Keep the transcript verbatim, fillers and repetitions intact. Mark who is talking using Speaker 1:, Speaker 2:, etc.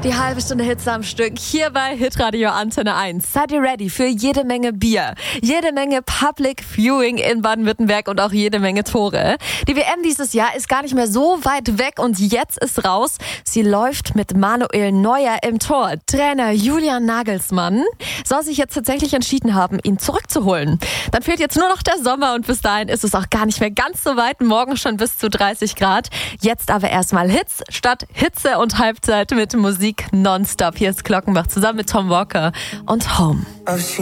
Speaker 1: Die halbe Stunde Hits am Stück hier bei Hitradio Antenne eins. Seid ihr ready für jede Menge Bier, jede Menge Public Viewing in Baden-Württemberg und auch jede Menge Tore. Die W M dieses Jahr ist gar nicht mehr so weit weg und jetzt ist raus. Sie läuft mit Manuel Neuer im Tor. Trainer Julian Nagelsmann soll sich jetzt tatsächlich entschieden haben, ihn zurückzuholen. Dann fehlt jetzt nur noch der Sommer und bis dahin ist es auch gar nicht mehr ganz so weit. Morgen schon bis zu dreißig Grad. Jetzt aber erstmal Hits statt Hitze und Halbzeit mit Musik nonstop. Hier ist Glockenbach zusammen mit Tom Walker und Home.